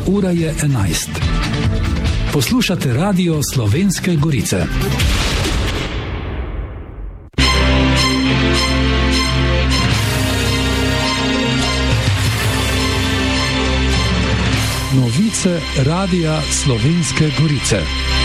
Ura je 11. Poslušate Radio Slovenske Gorice. Novice Radia Slovenske Gorice.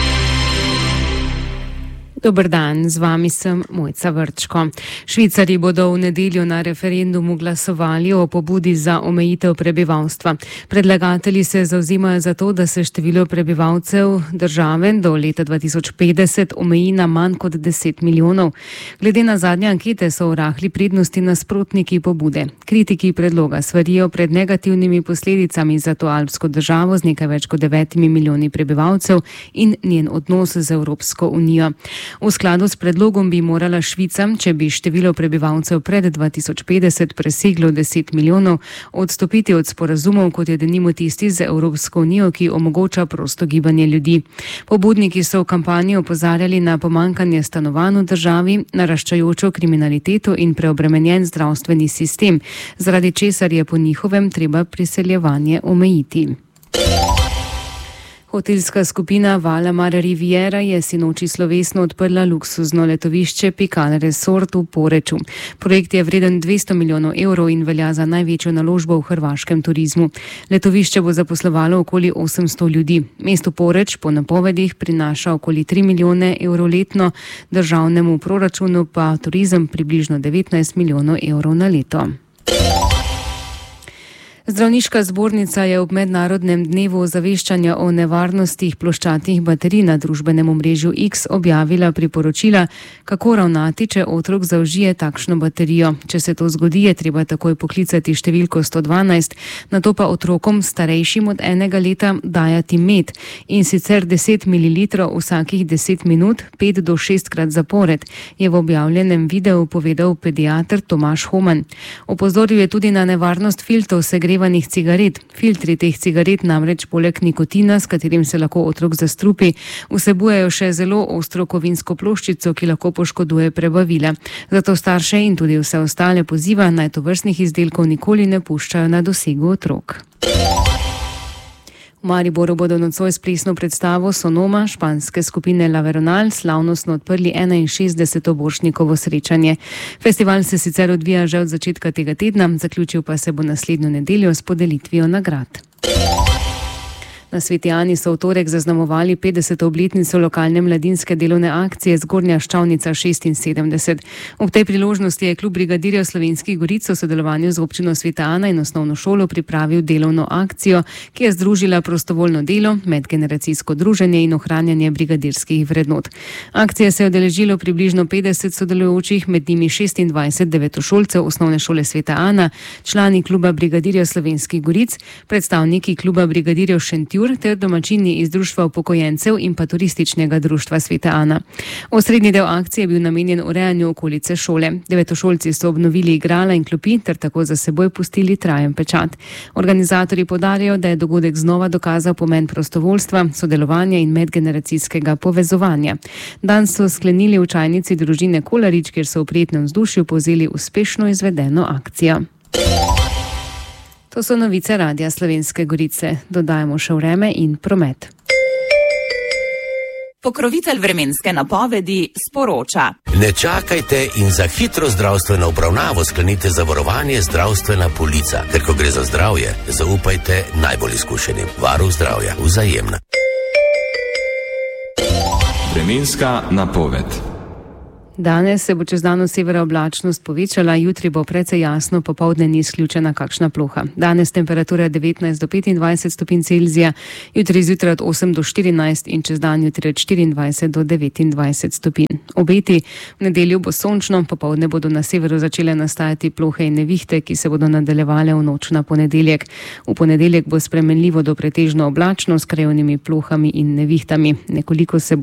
Dober dan, z vami sem Mojca Vrčko. Švicarji bodo v nedeljo na referendumu glasovali o pobudi za omejitev prebivalstva. Predlagatelji se zavzemajo za to, da se število prebivalcev države do leta 2050 omeji na manj kot 10 milijonov. Glede na zadnje ankete so v rahli prednosti nasprotniki pobude. Kritiki predloga svarijo pred negativnimi posledicami za to alpsko državo z nekaj več kot 9 milijoni prebivalcev in njen odnos z Evropsko unijo. V skladu s predlogom bi morala Švica, če bi število prebivalcev pred 2050 preseglo 10 milijonov, odstopiti od sporazumov, kot je denimo tisti z Evropsko unijo, ki omogoča prosto gibanje ljudi. Pobudniki so v kampanji opozarjali na pomanjkanje stanovanj v državi, naraščajočo kriminaliteto in preobremenjen zdravstveni sistem, zaradi česar je po njihovem treba priseljevanje omejiti. Hotelska skupina Valamar Riviera je sinoči slovesno odprla luksuzno letovišče Pikal Resort v Poreču. Projekt je vreden 200 milijonov evrov in velja za največjo naložbo v hrvaškem turizmu. Letovišče bo zaposlovalo okoli 800 ljudi. Mesto Poreč po napovedih prinaša okoli 3 milijone evrov letno, državnemu proračunu pa turizem približno 19 milijonov evrov na leto. Zdravniška zbornica je ob mednarodnem dnevu ozaveščanja o nevarnostih ploščatih baterij na družbenem omrežju X objavila priporočila, kako ravnati, če otrok zaužije takšno baterijo. Če se to zgodi, je treba takoj poklicati številko 112, nato pa otrokom starejšim od 1 leta dajati med, in sicer 10 ml vsakih 10 minut, 5 do 6 krat zapored, je v objavljenem videu povedal pediater Tomaž Homan. Opozoril je tudi na nevarnost filtrov cigaret. Filtri teh cigaret namreč poleg nikotina, s katerim se lahko otrok zastrupi, vsebujejo še zelo ostro kovinsko ploščico, ki lahko poškoduje prebavila. Zato starše in tudi vse ostale poziva, naj tovrstnih izdelkov nikoli ne puščajo na dosegu otrok. V Mariboru bodo nocoj s plesno predstavo Sonoma španske skupine La Veronal slavnostno odprli 61. Borštnikovo srečanje. Festival se sicer odvija že od začetka tega tedna, zaključil pa se bo naslednjo nedeljo s podelitvijo nagrad. Na Sveti Ani so v torek zaznamovali 50. obletnico lokalne mladinske delovne akcije Zgornja Ščavnica 76. Ob tej priložnosti je klub brigadirjev Slovenskih Goric v sodelovanju z občino Sveta Ana in osnovno šolo pripravil delovno akcijo, ki je združila prostovoljno delo, medgeneracijsko druženje in ohranjanje brigadirskih vrednot. Akcije se je udeležilo približno 50 sodelujočih, med njimi 26 devetošolcev osnovne šole Sveta Ana, člani kluba brigadirjev Slovenskih Goric, predstavniki kluba brigadirjev Šentjur ter domačini iz Društva upokojencev in pa Turističnega društva Sveta Ana. Osrednji del akcije je bil namenjen urejanju okolice šole. Devetošolci so obnovili igrala in klopi ter tako za seboj pustili trajen pečat. Organizatorji poudarjajo, da je dogodek znova dokazal pomen prostovoljstva, sodelovanja in medgeneracijskega povezovanja. Dan so sklenili v čajnici družine Kolarič, kjer so v prijetnem vzdušju povzeli uspešno izvedeno akcijo. To so novice Radia Slovenske Gorice. Dodajamo še vreme in promet. Pokrovitelj vremenske napovedi sporoča. Ne čakajte in za hitro zdravstveno obravnavo sklenite zavarovanje zdravstvena polica. Ker ko gre za zdravje, zaupajte najbolj izkušenim. Varuh zdravja, Vzajemna. Vremenska napoved. Danes se bo čez dan od severa oblačnost povečala, jutri bo precej jasno, popoldne ni izključena kakšna ploha. Danes temperatura 19 do 25 stopinj Celzija, jutri zjutraj od 8 do 14 in čez dan jutri od 24 do 29 stopinj. Obeti: v nedeljo bo sončno, popoldne bodo na severu začele nastajati plohe in nevihte, ki se bodo nadaljevale v noč na ponedeljek. V ponedeljek bo spremenljivo do pretežno oblačno s krajevnimi plohami in nevihtami. Nekoliko se